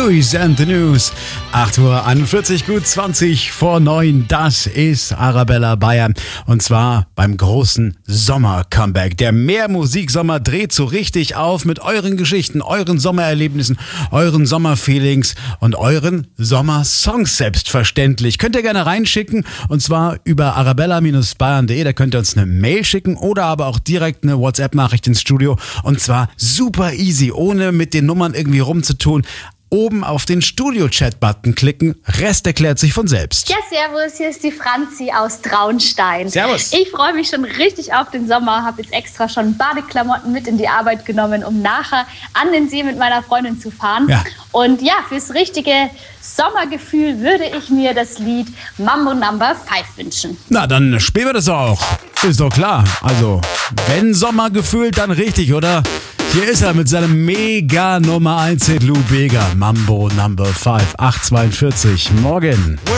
Louis and the News. 8:41 Uhr, gut 20 vor 9. Das ist Arabella Bayern. Und zwar beim großen Sommer-Comeback. Der Mehrmusiksommer dreht so richtig auf mit euren Geschichten, euren Sommererlebnissen, euren Sommerfeelings und euren Sommersongs selbstverständlich. Könnt ihr gerne reinschicken und zwar über arabella-bayern.de. Da könnt ihr uns eine Mail schicken oder aber auch direkt eine WhatsApp-Nachricht ins Studio. Und zwar super easy, ohne mit den Nummern irgendwie rumzutun. Oben auf den Studio-Chat-Button klicken. Rest erklärt sich von selbst. Ja, servus, hier ist die Franzi aus Traunstein. Servus. Ich freue mich schon richtig auf den Sommer, habe jetzt extra schon Badeklamotten mit in die Arbeit genommen, um nachher an den See mit meiner Freundin zu fahren. Ja. Und ja, fürs richtige Sommergefühl würde ich mir das Lied Mambo Number 5 wünschen. Na, dann spielen wir das auch. Ist doch klar. Also, wenn Sommergefühl, dann richtig, oder? Hier ist er mit seinem mega Nummer 1 Hit Lou Bega. Mambo Number 5, 8:42. Morgen.